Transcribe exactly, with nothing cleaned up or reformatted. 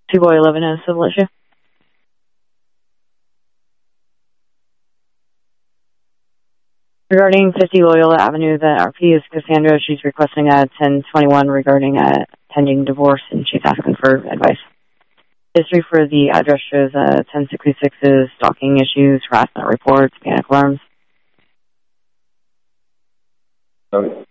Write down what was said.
Two boy eleven has civil issue. Regarding fifty Loyola Avenue, the R P is Cassandra. She's requesting a ten twenty-one regarding a pending divorce, and she's asking for advice. History for the address shows uh, ten sixty-six is stalking issues, harassment reports, panic alarms. Okay.